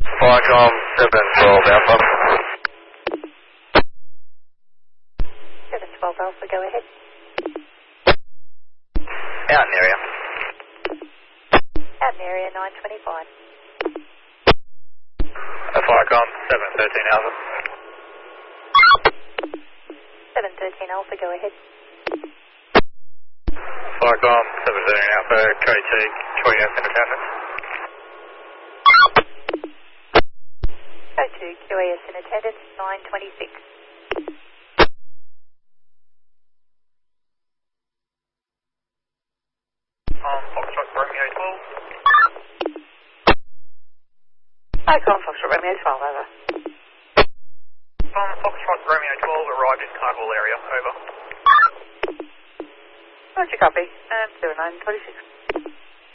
Flycom 712 Alpha. 712 Alpha, go ahead. Out in area. Out in area, 925. Flycom 713 Alpha. 713 Alpha, go ahead. Flycom 713 Alpha, KT, QES in attendance. Go to QES in attendance, 926. Foxtrot Romeo 12. Icon Foxtrot Romeo 12, over. Foxtrot Romeo 12 arrived in Cargill area, over. Roger, copy. 0926.